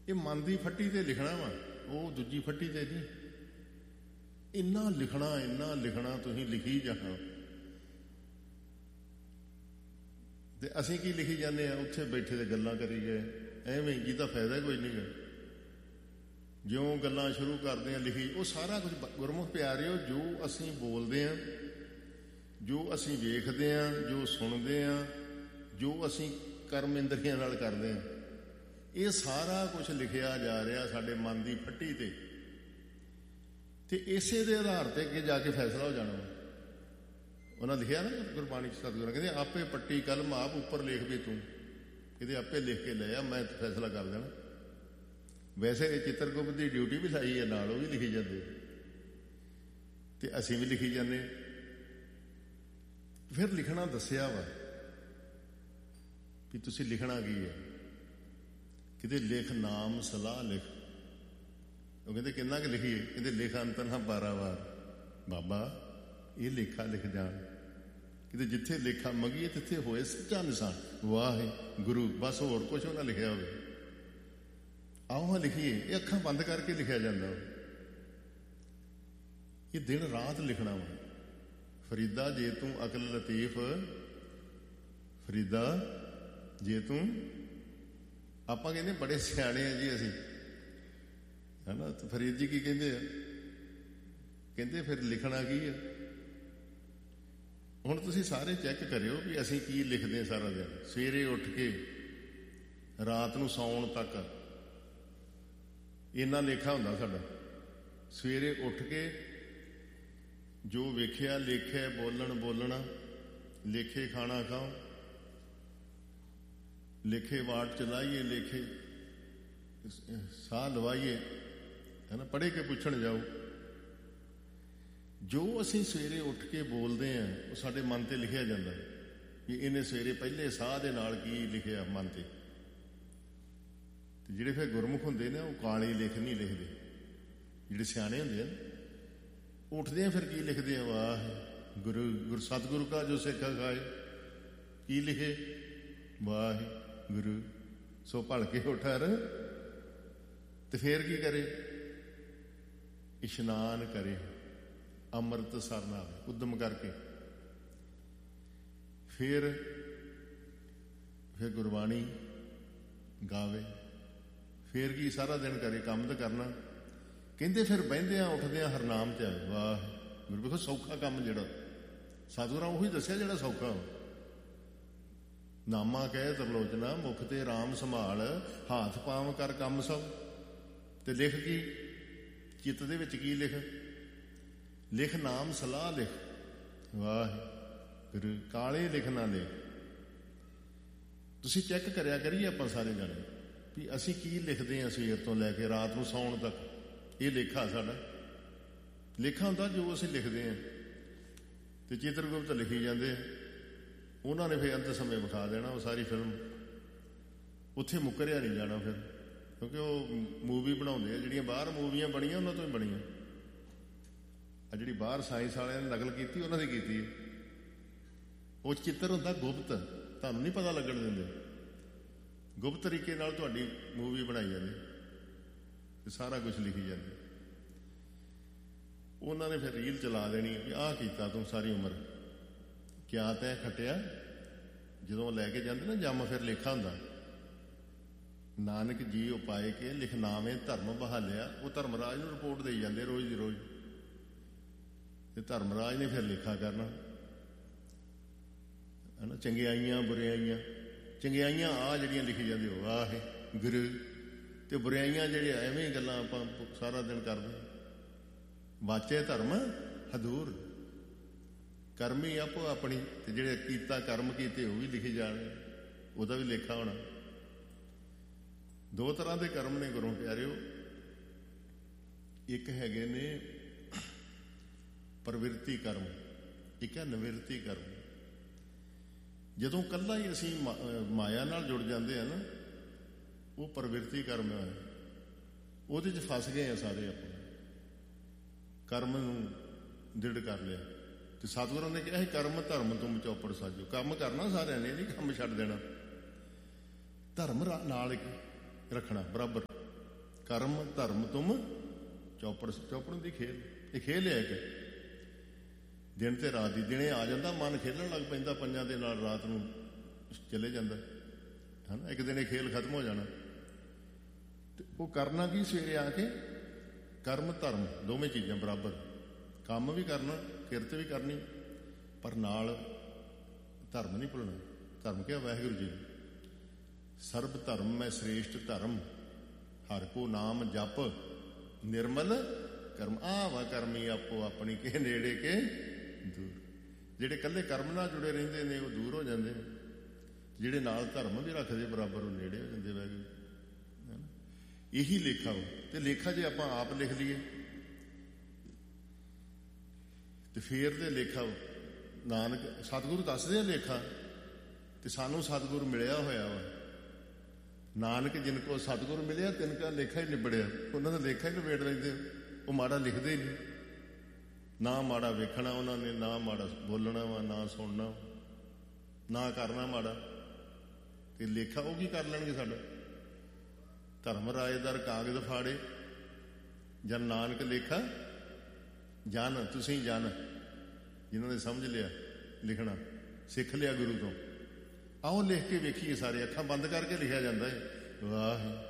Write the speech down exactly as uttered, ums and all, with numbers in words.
ਇਹ ਮਨ ਦੀ ਫੱਟੀ ਤੇ ਲਿਖਣਾ ਵਾ, ਉਹ ਦੂਜੀ ਫੱਟੀ ਤੇ ਨਹੀਂ। ਇੰਨਾ ਲਿਖਣਾ, ਇੰਨਾ ਲਿਖਣਾ, ਤੁਸੀਂ ਲਿਖੀ ਜਾਣਾ। ਤੇ ਅਸੀਂ ਕੀ ਲਿਖੀ ਜਾਂਦੇ ਆ? ਉੱਥੇ ਬੈਠੇ ਤੇ ਗੱਲਾਂ ਕਰੀ ਗਏ, ਐਵੇਂ ਜਿਹਦਾ ਫਾਇਦਾ ਕੋਈ ਨਹੀਂ ਗਾ। ਜਿਉਂ ਗੱਲਾਂ ਸ਼ੁਰੂ ਕਰਦੇ ਆ ਲਿਖੀ, ਉਹ ਸਾਰਾ ਕੁਝ ਗੁਰਮੁਖ ਪਿਆਰਿਓ, ਜੋ ਅਸੀਂ ਬੋਲਦੇ ਹਾਂ, ਜੋ ਅਸੀਂ ਵੇਖਦੇ ਹਾਂ, ਜੋ ਸੁਣਦੇ ਹਾਂ, ਜੋ ਅਸੀਂ ਕਰਮ ਇੰਦਰੀਆਂ ਨਾਲ ਕਰਦੇ ਹਾਂ, ਇਹ ਸਾਰਾ ਕੁਝ ਲਿਖਿਆ ਜਾ ਰਿਹਾ ਸਾਡੇ ਮਨ ਦੀ ਫੱਟੀ ਤੇ। ਤੇ ਇਸੇ ਦੇ ਆਧਾਰ ਤੇ ਅੱਗੇ ਜਾ ਕੇ ਫੈਸਲਾ ਹੋ ਜਾਣਾ। ਉਹਨਾਂ ਲਿਖਿਆ ਨਾ ਗੁਰਬਾਣੀ ਚ, ਸਤਿਗੁਰਾਂ ਕਹਿੰਦੇ ਆਪੇ ਪੱਟੀ ਕਲਮ ਆਪ ਉੱਪਰ ਲਿਖ ਵੀ ਤੂੰ, ਇਹਦੇ ਆਪੇ ਲਿਖ ਕੇ ਲੈ ਆ, ਮੈਂ ਫੈਸਲਾ ਕਰ ਦੇਣਾ। ਵੈਸੇ ਚਿੱਤਰਗੁਪਤ ਦੀ ਡਿਊਟੀ ਵੀ ਲਾਈ ਹੈ ਨਾਲ, ਉਹ ਵੀ ਲਿਖੀ ਜਾਂਦੇ ਤੇ ਅਸੀਂ ਵੀ ਲਿਖੀ ਜਾਂਦੇ। ਫਿਰ ਲਿਖਣਾ ਦੱਸਿਆ ਵਾ ਵੀ ਤੁਸੀਂ ਲਿਖਣਾ ਕੀ ਹੈ। ਕਿਤੇ ਲਿਖ ਨਾਮ ਸਲਾਹ ਲਿਖ। ਉਹ ਕਹਿੰਦੇ ਕਿੰਨਾ ਕੁ ਲਿਖੀਏ? ਕਹਿੰਦੇ ਲਿਖ ਅੰਤ ਨਾ ਬਾਰਾਂ ਵਾਰ। ਬਾਬਾ ਇਹ ਲੇਖਾ ਲਿਖ ਜਾਣ, ਕਿਤੇ ਜਿੱਥੇ ਲੇਖਾ ਮੰਗੀਏ ਤਿੱਥੇ ਹੋਏ ਸੱਚਾ ਨਿਸ਼ਾਨ। ਵਾਹਿਗੁਰੂ, ਬਸ ਹੋਰ ਕੁਛ ਉਹ ਨਾ ਲਿਖਿਆ ਹੋਵੇ। ਆਓ ਹਾਂ ਲਿਖੀਏ। ਇਹ ਅੱਖਾਂ ਬੰਦ ਕਰਕੇ ਲਿਖਿਆ ਜਾਂਦਾ। ਇਹ ਦਿਨ ਰਾਤ ਲਿਖਣਾ ਵਾ। ਫਰੀਦਾ ਜੇ ਤੂੰ ਅਕਲ ਲਤੀਫ, ਫਰੀਦਾ ਜੇ ਤੂੰ, ਆਪਾਂ ਕਹਿੰਦੇ ਬੜੇ ਸਿਆਣੇ ਆ ਜੀ ਅਸੀਂ, ਹੈ ਨਾ। ਫਰੀਦ ਜੀ ਕੀ ਕਹਿੰਦੇ ਆ? ਕਹਿੰਦੇ ਫਿਰ ਲਿਖਣਾ ਕੀ ਆ? ਹੁਣ ਤੁਸੀਂ ਸਾਰੇ ਚੈੱਕ ਕਰਿਓ ਵੀ ਅਸੀਂ ਕੀ ਲਿਖਦੇ ਸਾਰਾ ਦਿਨ। ਸਵੇਰੇ ਉੱਠ ਕੇ ਰਾਤ ਨੂੰ ਸੌਣ ਤੱਕ ਇੰਨਾ ਲੇਖਾ ਹੁੰਦਾ ਸਾਡਾ। ਸਵੇਰੇ ਉੱਠ ਕੇ ਜੋ ਵੇਖਿਆ ਲੇਖਿਆ, ਬੋਲਣ ਬੋਲਣਾ, ਲੇਖੇ ਖਾਣਾ ਖਾਓ, ਲੇਖੇ ਵਾਟ ਚਲਾਈਏ, ਲੇਖੇ ਸਾਹ ਲਵਾਈਏ, ਹੈ ਨਾ। ਪੜ੍ਹ ਕੇ ਪੁੱਛਣ ਜਾਓ। ਜੋ ਅਸੀਂ ਸਵੇਰੇ ਉੱਠ ਕੇ ਬੋਲਦੇ ਹਾਂ ਉਹ ਸਾਡੇ ਮਨ ਤੇ ਲਿਖਿਆ ਜਾਂਦਾ ਵੀ ਇਹਨੇ ਸਵੇਰੇ ਪਹਿਲੇ ਸਾਹ ਦੇ ਨਾਲ ਕੀ ਲਿਖਿਆ ਮਨ ਤੇ। ਤੇ ਜਿਹੜੇ ਫਿਰ ਗੁਰਮੁਖ ਹੁੰਦੇ ਨੇ ਉਹ ਕਾਲੀ ਲਿਖ ਨਹੀਂ ਲਿਖਦੇ। ਜਿਹੜੇ ਸਿਆਣੇ ਹੁੰਦੇ ਆ ਉੱਠਦੇ ਆ ਫਿਰ ਕੀ ਲਿਖਦੇ ਆ? ਵਾਹ ਗੁਰੂ ਗੁਰ ਸਤਿਗੁਰੂ ਕਾ ਜੋ ਸਿੱਖਾ ਖਾਏ, ਕੀ ਲਿਖੇ? ਵਾਹਿਗੁਰੂ ਸੋ ਭਲ ਕੇ ਉਠਰ। ਤੇ ਫੇਰ ਕੀ ਕਰੇ? ਇਸ਼ਨਾਨ ਕਰੇ, ਅੰਮ੍ਰਿਤ ਸਰ ਨਾਲ ਉਦਮ ਕਰਕੇ। ਫਿਰ ਫਿਰ ਗੁਰਬਾਣੀ ਗਾਵੇ। ਫਿਰ ਕੀ ਸਾਰਾ ਦਿਨ ਕਰੇ? ਕੰਮ ਤਾਂ ਕਰਨਾ। ਕਹਿੰਦੇ ਫਿਰ ਬਹਿੰਦੇ ਆ ਉੱਠਦੇ ਆ ਹਰਨਾਮ ਤੇ ਆਵੇ। ਵਾਹਿਗੁਰੂ। ਵੇਖੋ ਸੌਖਾ ਕੰਮ ਜਿਹੜਾ ਸਤਿਗੁਰਾਂ ਉਹੀ ਦੱਸਿਆ ਜਿਹੜਾ ਸੌਖਾ। ਨਾਮਾ ਕਹਿ ਤਰਲੋਚਨਾ, ਮੁਖ ਤੇ ਰਾਮ ਸੰਭਾਲ, ਹਾਥ ਪਾਵ ਕਰ ਕੰਮ ਸਭ। ਤੇ ਲਿਖ ਕੀ? ਚਿੱਤ ਦੇ ਵਿੱਚ ਕੀ ਲਿਖ? ਲਿਖ ਨਾਮ ਸਲਾਹ ਲਿਖ। ਵਾਹਿਗੁਰੂ। ਕਾਲੇ ਲਿਖਣਾ ਲਿਖ। ਤੁਸੀਂ ਚੈੱਕ ਕਰਿਆ ਕਰੀਏ ਆਪਾਂ ਸਾਰੇ ਜਾਣੇ ਵੀ ਅਸੀਂ ਕੀ ਲਿਖਦੇ ਹਾਂ ਸਵੇਰ ਤੋਂ ਲੈ ਕੇ ਰਾਤ ਨੂੰ ਸੌਣ ਤੱਕ। ਇਹ ਲੇਖਾ ਸਾਡਾ। ਲੇਖਾ ਹੁੰਦਾ ਜੋ ਅਸੀਂ ਲਿਖਦੇ ਹਾਂ। ਤੇ ਚਿੱਤਰਗੁਪਤ ਲਿਖੀ ਜਾਂਦੇ ਆ। ਉਹਨਾਂ ਨੇ ਫਿਰ ਅੰਤ ਸਮੇਂ ਵਿਖਾ ਦੇਣਾ ਉਹ ਸਾਰੀ ਫਿਲਮ। ਉੱਥੇ ਮੁੱਕਰਿਆ ਨਹੀਂ ਜਾਣਾ ਫਿਰ, ਕਿਉਂਕਿ ਉਹ ਮੂਵੀ ਬਣਾਉਂਦੇ ਆ। ਜਿਹੜੀਆਂ ਬਾਹਰ ਮੂਵੀਆਂ ਬਣੀਆਂ ਉਹਨਾਂ ਤੋਂ ਹੀ ਬਣੀਆਂ। ਆ ਜਿਹੜੀ ਬਾਹਰ ਸਾਇੰਸ ਵਾਲਿਆਂ ਨੇ ਨਕਲ ਕੀਤੀ ਉਹਨਾਂ ਦੀ ਕੀਤੀ ਹੈ। ਉਹ ਚਿੱਤਰ ਹੁੰਦਾ ਗੁਪਤ, ਤੁਹਾਨੂੰ ਨਹੀਂ ਪਤਾ ਲੱਗਣ ਦਿੰਦੇ। ਗੁਪਤ ਤਰੀਕੇ ਨਾਲ ਤੁਹਾਡੀ ਮੂਵੀ ਬਣਾਈ ਜਾਂਦੀ ਤੇ ਸਾਰਾ ਕੁਝ ਲਿਖੀ ਜਾਂਦੀ। ਉਹਨਾਂ ਨੇ ਫਿਰ ਰੀਲ ਚਲਾ ਦੇਣੀ ਵੀ ਆਹ ਕੀਤਾ ਤੂੰ ਸਾਰੀ ਉਮਰ, ਕਿਆ ਤੈਂ ਖੱਟਿਆ। ਜਦੋਂ ਲੈ ਕੇ ਜਾਂਦੇ ਨਾ ਜੰਮ ਫਿਰ ਲੇਖਾ ਹੁੰਦਾ। ਨਾਨਕ ਜੀ ਉਹ ਪਾਏ ਕੇ ਲਿਖ ਨਾਵੇਂ ਧਰਮ ਬਹਾਲਿਆ। ਉਹ ਧਰਮਰਾਜ ਨੂੰ ਰਿਪੋਰਟ ਦੇਈ ਜਾਂਦੇ ਰੋਜ਼ ਦੀ ਰੋਜ਼। ਤੇ ਧਰਮਰਾਜ ਨੇ ਫਿਰ ਲੇਖਾ ਕਰਨਾ, ਹੈ ਨਾ। ਚੰਗਿਆਈਆਂ ਬੁਰਿਆਈਆਂ, ਚੰਗਿਆਈਆਂ ਆ ਜਿਹੜੀਆਂ ਲਿਖੀ ਜਾਂਦੀ ਵਾਹਿਗੁਰੂ। ਤੇ ਬੁਰਿਆਈਆਂ ਜਿਹੜੇ ਐਵੇਂ ਗੱਲਾਂ ਆਪਾਂ ਸਾਰਾ ਦਿਨ ਕਰਦੇ। ਵਾਚੇ ਧਰਮ ਹਦੂਰ, ਕਰਮੀ ਆਪੋ ਆਪਣੀ। ਤੇ ਜਿਹੜੇ ਕੀਤਾ ਕਰਮ ਕੀਤੇ ਉਹ ਵੀ ਲਿਖੇ ਜਾਣਗੇ, ਉਹਦਾ ਵੀ ਲੇਖਾ ਹੋਣਾ। ਦੋ ਤਰ੍ਹਾਂ ਦੇ ਕਰਮ ਨੇ ਗੁਰੂ ਪਿਆਰਿਓ। ਇੱਕ ਹੈਗੇ ਨੇ ਪ੍ਰਵਿਰਤੀ ਕਰਮ, ਇੱਕ ਹੈ ਨਿਵਿਰਤੀ ਕਰਮ। ਜਦੋਂ ਕੱਲਾ ਹੀ ਅਸੀਂ ਮਾਇਆ ਨਾਲ ਜੁੜ ਜਾਂਦੇ ਆ ਨਾ, ਉਹ ਪ੍ਰਵਿਰਤੀ ਕਰਮ ਹੈ। ਉਹਦੇ 'ਚ ਫਸ ਗਏ ਆ ਸਾਰੇ। ਆਪਾਂ ਕਰਮ ਨੂੰ ਦ੍ਰਿੜ ਕਰ ਲਿਆ। ਤੇ ਸਤਿਗੁਰਾਂ ਨੇ ਕਿਹਾ ਸੀ ਕਰਮ ਧਰਮ ਤੁਮ ਚੌਪੜ ਸਾਜੋ। ਕੰਮ ਕਰਨਾ ਸਾਰਿਆਂ ਨੇ, ਨਹੀਂ ਕੰਮ ਛੱਡ ਦੇਣਾ। ਧਰਮ ਨਾਲ ਰੱਖਣਾ ਬਰਾਬਰ। ਕਰਮ ਧਰਮ ਤੁਮ ਚੌਪੜ। ਚੌਪੜ ਦੀ ਖੇਲ, ਇਹ ਖੇਲ ਹੈ ਕਿ ਦਿਨ ਤੇ ਰਾਤ ਦੀ। ਦਿਨੇ ਆ ਜਾਂਦਾ ਮਨ ਖੇਲਣ ਲੱਗ ਪੈਂਦਾ ਪੰਜਾਂ ਦੇ ਨਾਲ, ਰਾਤ ਨੂੰ ਚਲੇ ਜਾਂਦਾ ਹੈ ਨਾ। ਇੱਕ ਦਿਨ ਇਹ ਖੇਲ ਖਤਮ ਹੋ ਜਾਣਾ। ਤੇ ਉਹ ਕਰਨਾ ਕੀ ਸਵੇਰੇ ਆ ਕੇ? ਕਰਮ ਧਰਮ ਦੋਵੇਂ ਚੀਜ਼ਾਂ ਬਰਾਬਰ, ਕੰਮ ਵੀ ਕਰਨਾ, ਕਿਰਤ ਵੀ ਕਰਨੀ, ਪਰ ਨਾਲ ਧਰਮ ਨਹੀਂ ਭੁੱਲਣਾ। ਧਰਮ ਕਿਹਾ ਵਾਹਿਗੁਰੂ ਜੀ ਨੇ, ਸਰਬ ਧਰਮ ਮੈਂ ਸ੍ਰੇਸ਼ਟ ਧਰਮ, ਹਰ ਕੋ ਨਾਮ ਜਪ ਨਿਰਮਲ ਕਰਮ। ਆਹ ਵਾ ਕਰਮੀ ਆਪੋ ਆਪਣੀ ਕੇ ਨੇੜੇ ਕੇ ਦੂਰ। ਜਿਹੜੇ ਇਕੱਲੇ ਕਰਮ ਨਾਲ ਜੁੜੇ ਰਹਿੰਦੇ ਨੇ ਉਹ ਦੂਰ ਹੋ ਜਾਂਦੇ ਨੇ, ਜਿਹੜੇ ਨਾਲ ਧਰਮ ਵੀ ਰੱਖਦੇ ਬਰਾਬਰ ਉਹ ਨੇੜੇ ਹੋ ਜਾਂਦੇ ਵਾਹਿਗੁਰੂ। ਇਹੀ ਲੇਖਾ ਵਾ। ਤੇ ਲੇਖਾ ਜੇ ਆਪਾਂ ਆਪ ਲਿਖ ਲਈਏ ਤੇ ਫੇਰ ਤੇ ਲੇਖਾ ਨਾਨਕ ਸਤਿਗੁਰੂ ਦੱਸਦੇ ਆ ਲੇਖਾ, ਤੇ ਸਾਨੂੰ ਸਤਿਗੁਰੂ ਮਿਲਿਆ ਹੋਇਆ ਵਾ। ਨਾਨਕ ਜਿਨ ਕੋ ਸਤਿਗੁਰੂ ਮਿਲਿਆ ਤਿਨ ਕਾ ਲੇਖਾ ਹੀ ਨਿਬੜਿਆ। ਉਹਨਾਂ ਦਾ ਲੇਖਾ ਹੀ ਨਿਬੇੜ ਲੈਂਦੇ, ਉਹ ਮਾੜਾ ਲਿਖਦੇ ਹੀ ਨਹੀਂ। ਨਾ ਮਾੜਾ ਵੇਖਣਾ ਉਹਨਾਂ ਨੇ, ਨਾ ਮਾੜਾ ਬੋਲਣਾ ਵਾ, ਨਾ ਸੁਣਨਾ, ਨਾ ਕਰਨਾ ਮਾੜਾ। ਤੇ ਲੇਖਾ ਉਹ ਕੀ ਕਰ ਲੈਣਗੇ ਸਾਡਾ? ਧਰਮ ਰਾਏ ਦਰ ਕਾਗਜ਼ ਫਾੜੇ, ਜਨ ਨਾਨਕ ਲੇਖਾ ਜਨ। ਤੁਸੀਂ ਜਨ ਜਿਨ੍ਹਾਂ ਨੇ ਸਮਝ ਲਿਆ ਲਿਖਣਾ, ਸਿੱਖ ਲਿਆ ਗੁਰੂ ਤੋਂ, ਆਓ ਲਿਖ ਕੇ ਵੇਖੀਏ ਸਾਰੇ। ਅੱਖਾਂ ਬੰਦ ਕਰਕੇ ਲਿਖਿਆ ਜਾਂਦਾ ਹੈ। ਵਾਹ